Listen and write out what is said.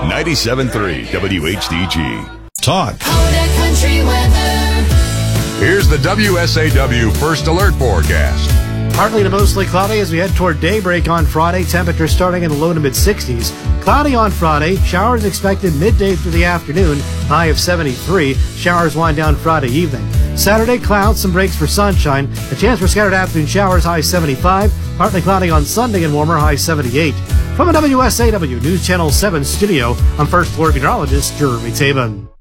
97.3 WHDG. Talk. Country weather. Here's the WSAW First Alert forecast. Partly to mostly cloudy as we head toward daybreak on Friday. Temperatures starting in the low to mid 60s. Cloudy on Friday. Showers expected midday through the afternoon. High of 73. Showers wind down Friday evening. Saturday, clouds, some breaks for sunshine. A chance for scattered afternoon showers. High 75. Partly cloudy on Sunday and warmer. High 78. From a WSAW News Channel 7 studio, I'm First Alert meteorologist Jeremy Taban.